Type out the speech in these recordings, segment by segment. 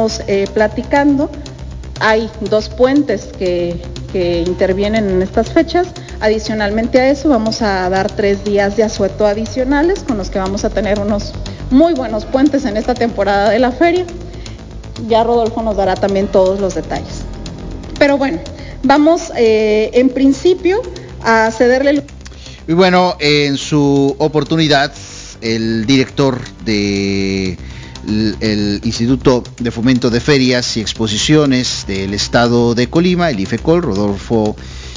Platicando, hay 2 puentes que intervienen en estas fechas. Adicionalmente a eso, vamos a dar 3 días de asueto adicionales, con los que vamos a tener unos muy buenos puentes en esta temporada de la feria. Ya Rodolfo nos dará también todos los detalles. Pero bueno, vamos en principio a cederle. Y bueno, en su oportunidad, el director del Instituto de Fomento de Ferias y Exposiciones del Estado de Colima, el IFECOL, Rodolfo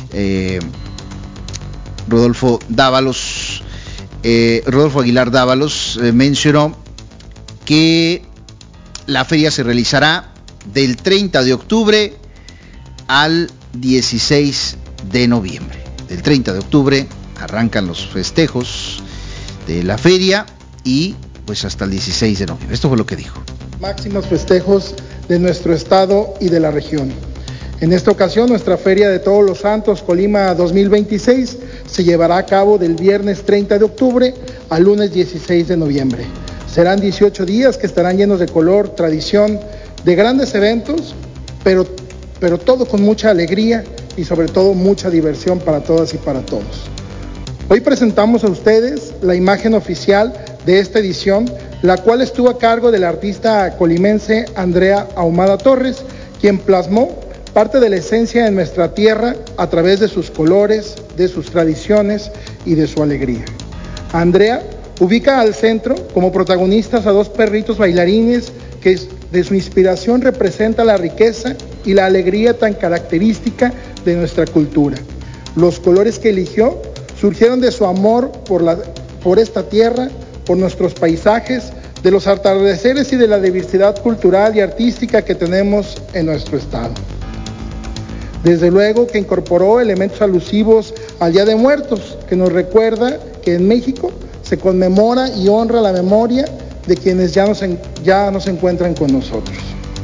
Aguilar Dávalos, mencionó que la feria se realizará del 30 de octubre al 16 de noviembre. Del 30 de octubre arrancan los festejos de la feria y pues hasta el 16 de noviembre. Esto fue lo que dijo. Máximos festejos de nuestro estado y de la región. En esta ocasión, nuestra Feria de Todos los Santos Colima 2026 se llevará a cabo del viernes 30 de octubre al lunes 16 de noviembre. Serán 18 días que estarán llenos de color, tradición, de grandes eventos, pero todo con mucha alegría y sobre todo mucha diversión para todas y para todos. Hoy presentamos a ustedes la imagen oficial de esta edición, la cual estuvo a cargo del artista colimense Andrea Ahumada Torres, quien plasmó parte de la esencia de nuestra tierra a través de sus colores, de sus tradiciones y de su alegría. Andrea ubica al centro como protagonistas a 2 perritos bailarines que de su inspiración representa la riqueza y la alegría tan característica de nuestra cultura. Los colores que eligió surgieron de su amor por esta tierra, por nuestros paisajes, de los atardeceres y de la diversidad cultural y artística que tenemos en nuestro estado. Desde luego que incorporó elementos alusivos al Día de Muertos, que nos recuerda que en México se conmemora y honra la memoria de quienes ya no se encuentran con nosotros.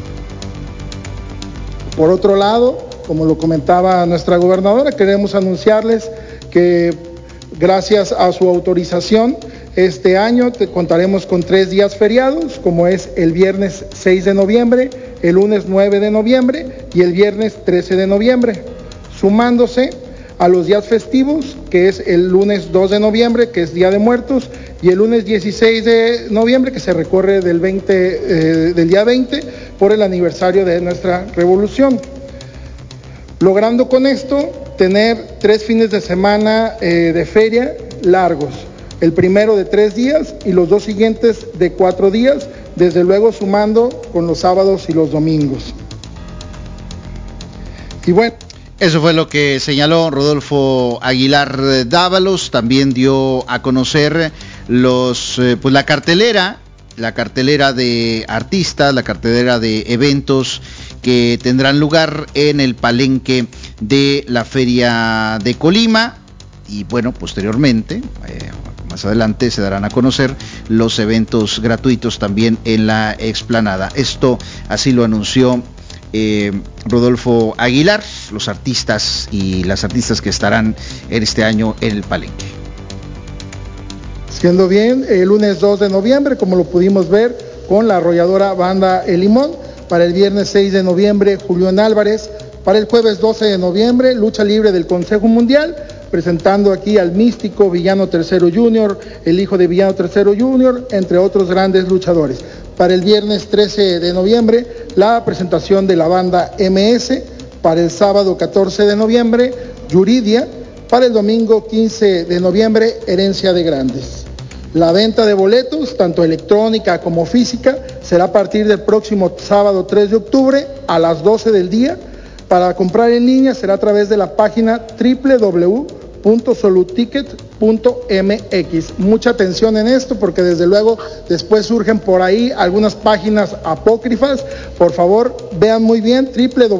Por otro lado, como lo comentaba nuestra gobernadora, queremos anunciarles que gracias a su autorización, este año contaremos con 3 días feriados, como es el viernes 6 de noviembre, el lunes 9 de noviembre y el viernes 13 de noviembre, sumándose a los días festivos, que es el lunes 2 de noviembre, que es Día de Muertos, y el lunes 16 de noviembre, que se recorre del día 20, por el aniversario de nuestra revolución. Logrando con esto tener 3 fines de semana de feria largos, el primero de 3 días y los 2 siguientes de 4 días, desde luego sumando con los sábados y los domingos. Y bueno, eso fue lo que señaló Rodolfo Aguilar Dávalos. También dio a conocer la cartelera de artistas, la cartelera de eventos que tendrán lugar en el palenque de la Feria de Colima. Y bueno, posteriormente, más adelante se darán a conocer los eventos gratuitos también en la explanada. Esto así lo anunció Rodolfo Aguilar, los artistas y las artistas que estarán en este año en el palenque. Siendo bien, el lunes 2 de noviembre, como lo pudimos ver, con la arrolladora Banda El Limón. Para el viernes 6 de noviembre, Julián Álvarez. Para el jueves 12 de noviembre, Lucha Libre del Consejo Mundial, presentando aquí al místico Villano III Jr., el hijo de Villano III Jr., entre otros grandes luchadores. Para el viernes 13 de noviembre, la presentación de la banda MS. Para el sábado 14 de noviembre, Yuridia. Para el domingo 15 de noviembre, Herencia de Grandes. La venta de boletos, tanto electrónica como física, será a partir del próximo sábado 3 de octubre a las 12 del día. Para comprar en línea será a través de la página www.soluticket.mx. Mucha atención en esto, porque desde luego después surgen por ahí algunas páginas apócrifas. Por favor, vean muy bien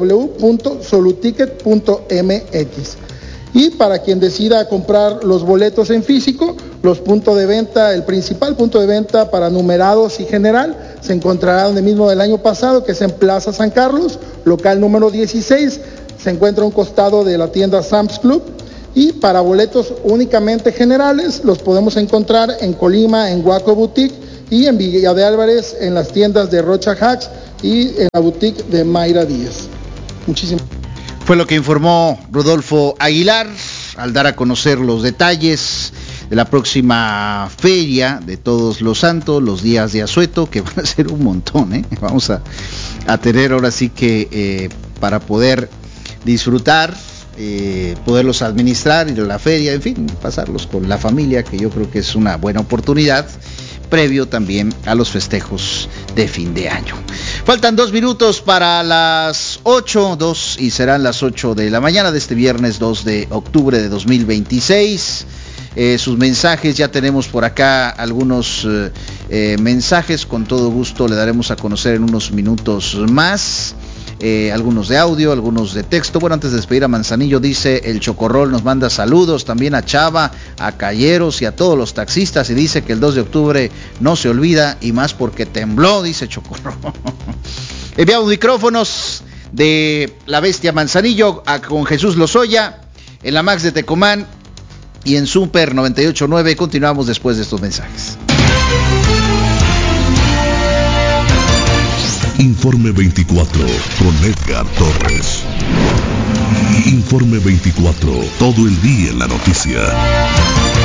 www.soluticket.mx. Y para quien decida comprar los boletos en físico, los puntos de venta, el principal punto de venta para numerados y general, se encontrará donde mismo del año pasado, que es en Plaza San Carlos, local número 16, se encuentra a un costado de la tienda Sam's Club. Y para boletos únicamente generales, los podemos encontrar en Colima, en Guaco Boutique, y en Villa de Álvarez, en las tiendas de Rocha Hacks, y en la boutique de Mayra Díaz. Muchísimas gracias. Fue lo que informó Rodolfo Aguilar al dar a conocer los detalles de la próxima feria de Todos los Santos, los días de asueto, que van a ser un montón, ¿eh? Vamos a tener ahora sí que para poder disfrutar, poderlos administrar, ir a la feria, en fin, pasarlos con la familia, que yo creo que es una buena oportunidad, previo también a los festejos de fin de año. Faltan 2 minutos para las 8, y serán las 8 de la mañana de este viernes 2 de octubre de 2026. Sus mensajes, ya tenemos por acá algunos mensajes, con todo gusto le daremos a conocer en unos minutos más. Algunos de audio, algunos de texto. Bueno, antes de despedir a Manzanillo, dice el Chocorrol, nos manda saludos también a Chava, a Calleros y a todos los taxistas, y dice que el 2 de octubre no se olvida, y más porque tembló, dice Chocorrol. Enviamos micrófonos de la bestia Manzanillo con Jesús Lozoya en la Max de Tecomán y en Super 98.9. Continuamos después de estos mensajes. Informe 24 con Edgar Torres. Informe 24, todo el día en la noticia.